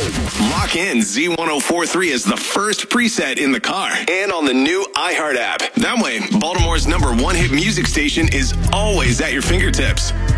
Lock in Z1043 as the first preset in the car and on the new iHeart app. That way, Baltimore's #1 hit music station is always at your fingertips.